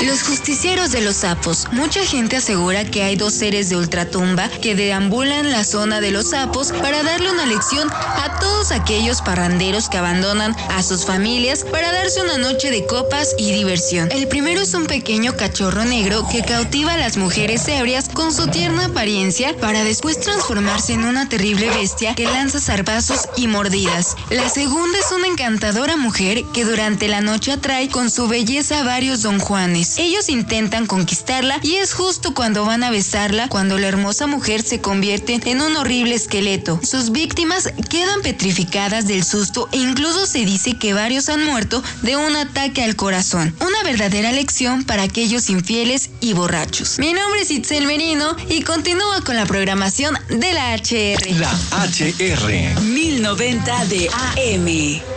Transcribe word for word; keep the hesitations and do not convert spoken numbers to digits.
Los justicieros de los sapos. Mucha gente asegura que hay dos seres de ultratumba que deambulan la zona de los sapos para darle una lección a todos aquellos parranderos que abandonan a sus familias para darse una noche de copas y diversión. El primero es un pequeño cachorro negro que cautiva a las mujeres ebrias con su tierna apariencia para después transformarse en una terrible bestia que lanza zarpazos y mordidas. La segunda es una encantadora mujer que durante la noche atrae con su belleza a varios don Juanes. Ellos intentan conquistarla y es justo cuando van a besarla cuando la hermosa mujer se convierte en un horrible esqueleto. Sus víctimas quedan petrificadas del susto e incluso se dice que varios han muerto de un ataque al corazón. Una verdadera lección para aquellos infieles y borrachos. Mi nombre es Itzel Merino y continúa con la programación de la H R. La H R mil noventa de A M.